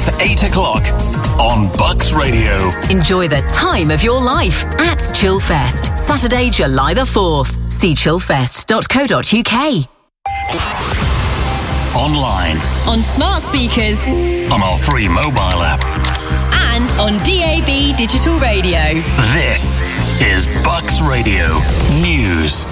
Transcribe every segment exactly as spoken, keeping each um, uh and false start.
With eight o'clock on Bucks Radio. Enjoy the time of your life at Chillfest, Saturday, July the fourth. See chillfest dot co dot uk. Online. On smart speakers. On our free mobile app. And on D A B digital radio. This is Bucks Radio News.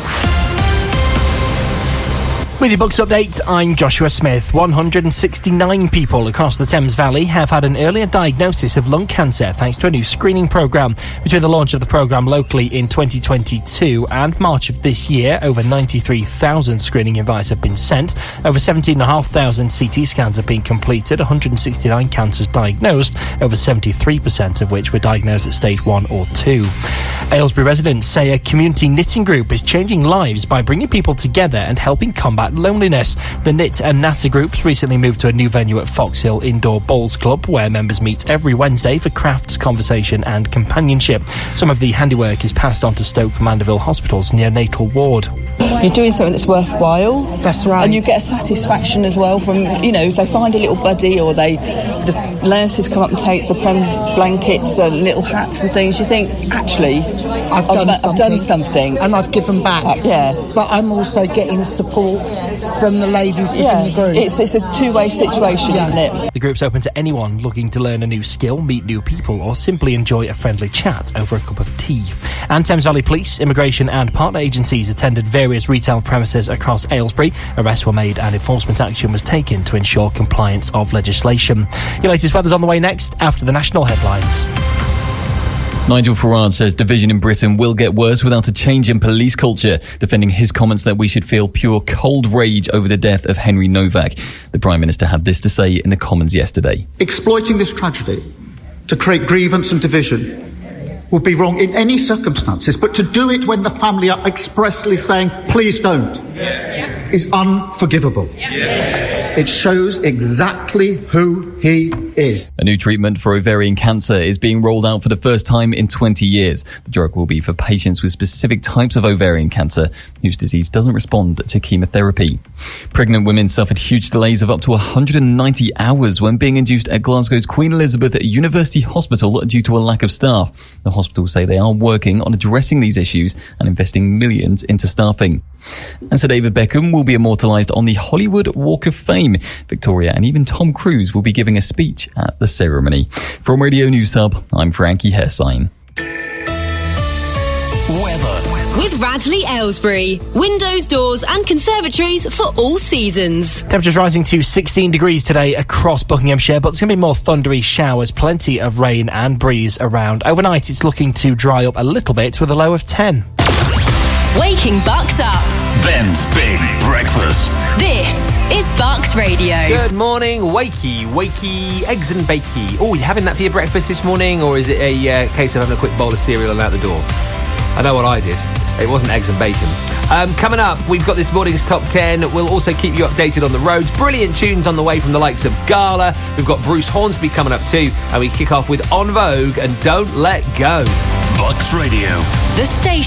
With your Bucks update, I'm Joshua Smith. one hundred sixty-nine people across the Thames Valley have had an earlier diagnosis of lung cancer thanks to a new screening programme. Between the launch of the programme locally in twenty twenty-two and March of this year, over ninety-three thousand screening invites have been sent. Over seventeen thousand five hundred C T scans have been completed, one hundred sixty-nine cancers diagnosed, over seventy-three percent of which were diagnosed at stage one or two. Aylesbury residents say a community knitting group is changing lives by bringing people together and helping combat loneliness. The Knit and Natter groups recently moved to a new venue at Foxhill Indoor Bowls Club, where members meet every Wednesday for crafts, conversation and companionship. Some of the handiwork is passed on to Stoke Mandeville Hospital's neonatal ward. You're doing something that's worthwhile. That's right. And you get a satisfaction as well from, you know, if they find a little buddy or they, the nurses come up and take the blankets and little hats and things, you think, actually, I've done, I've, something, I've done something. And I've given back. Uh, yeah. But I'm also getting support from the ladies within yeah. the group. It's, it's a two-way situation, yeah. isn't it? The group's open to anyone looking to learn a new skill, meet new people or simply enjoy a friendly chat over a cup of tea. And Thames Valley Police, immigration and partner agencies attended various retail premises across Aylesbury. Arrests were made and enforcement action was taken to ensure compliance of legislation. Your latest weather's on the way next after the national headlines. Nigel Farage says division in Britain will get worse without a change in police culture, defending his comments that we should feel pure cold rage over the death of Henry Novak. The Prime Minister had this to say in the Commons yesterday. Exploiting this tragedy to create grievance and division would be wrong in any circumstances, but to do it when the family are expressly saying, please don't, yeah. is unforgivable. Yeah. It shows exactly who he is. A new treatment for ovarian cancer is being rolled out for the first time in twenty years. The drug will be for patients with specific types of ovarian cancer whose disease doesn't respond to chemotherapy. Pregnant women suffered huge delays of up to one hundred ninety hours when being induced at Glasgow's Queen Elizabeth University Hospital due to a lack of staff. The hospital say they are working on addressing these issues and investing millions into staffing. And Sir David Beckham will be immortalised on the Hollywood Walk of Fame. Victoria and even Tom Cruise will be giving a speech at the ceremony. From Radio News Hub, I'm Frankie Hessine. Weather. With Radley Aylesbury. Windows, doors and conservatories for all seasons. Temperatures rising to sixteen degrees today across Buckinghamshire, but there's going to be more thundery showers, plenty of rain and breeze around. Overnight, it's looking to dry up a little bit with a low of ten. Waking Bucks up. Ben's Big Breakfast. This is Bucks Radio. Good morning, wakey, wakey, eggs and bakey. Oh, you having that for your breakfast this morning, or is it a uh, case of having a quick bowl of cereal and out the door? I know what I did. It wasn't eggs and bacon. Um, coming up, we've got this morning's top ten. We'll also keep you updated on the roads. Brilliant tunes on the way from the likes of Gala. We've got Bruce Hornsby coming up too. And we kick off with On Vogue and Don't Let Go. Bucks Radio. The station.